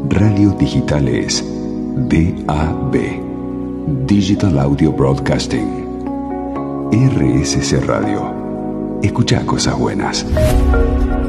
Radio Digital es DAB, Digital Audio Broadcasting. RSC Radio. Escucha cosas buenas.